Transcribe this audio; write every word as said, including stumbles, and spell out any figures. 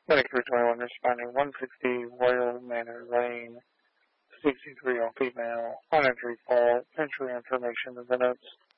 twenty-three twenty-one responding one sixty Royal Manor Lane, sixty-three year old female, on entry fault, entry information of the notes.